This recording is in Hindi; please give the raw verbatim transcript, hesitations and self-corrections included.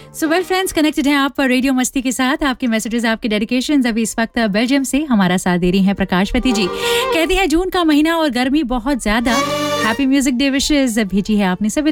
सो वेल फ्रेंड्स, कनेक्टेड हैं आप रेडियो मस्ती के साथ। आपके मैसेजेस, आपके डेडिकेशंस अभी इस वक्त बेल्जियम से हमारा साथ दे रही हैं प्रकाशवती जी। कहती है जून का महीना और गर्मी बहुत ज्यादा। हैप्पी म्यूजिक डे विशेस भेजी है आपने सभी